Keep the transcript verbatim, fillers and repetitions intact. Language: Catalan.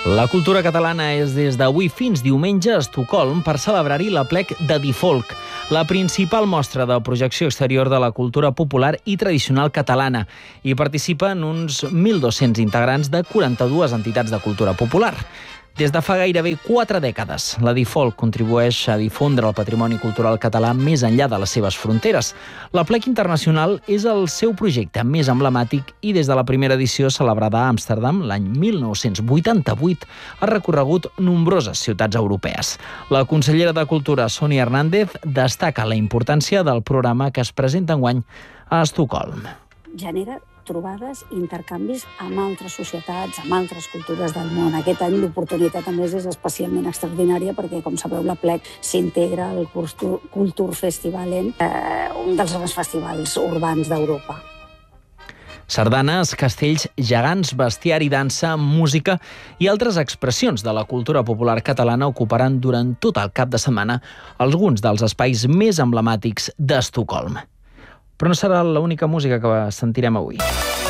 La cultura catalana és des d'avui fins diumenge a Estocolm per celebrar-hi l'Aplec de Difolc, la principal mostra de projecció exterior de la cultura popular i tradicional catalana. Hi participen uns mil dos-cents integrants de quaranta-dues entitats de cultura popular. Des de fa gairebé quatre dècades, la Difolc contribueix a difondre el patrimoni cultural català més enllà de les seves fronteres. L'Aplec Internacional és el seu projecte més emblemàtic i des de la primera edició celebrada a Amsterdam l'any mil nou-cents vuitanta-vuit ha recorregut nombroses ciutats europees. La consellera de Cultura, Sonia Hernández, destaca la importància del programa que es presenta enguany a Estocolm. Genera trobades i intercanvis amb altres societats, amb altres cultures del món. Aquest any l'oportunitat, a més, és especialment extraordinària perquè, com sabeu, l'Aplec s'integra al Kulturfestivalen, eh, un dels grans festivals urbans d'Europa. Sardanes, castells, gegants, bestiari, dansa, música i altres expressions de la cultura popular catalana ocuparan durant tot el cap de setmana alguns dels espais més emblemàtics d'Estocolm. Però no serà l'única música que sentirem avui.